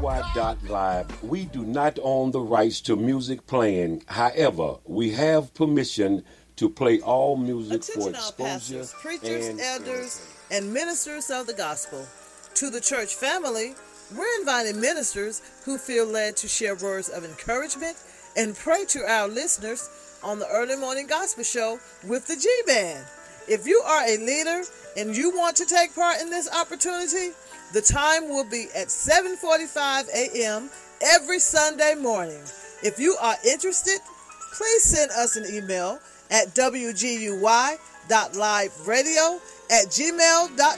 WGUY.live. We do not own the rights to music playing. However, we have permission to play all music for Attention all exposure pastors, preachers, and elders, and ministers of the gospel. To the church family, we're inviting ministers who feel led to share words of encouragement and pray to our listeners on the Early Morning Gospel Show with the G-Band. If you are a leader and you want to take part in this opportunity, the time will be at 7:45 a.m. every Sunday morning. If you are interested, please send us an email at wguy.liveradio@gmail.com.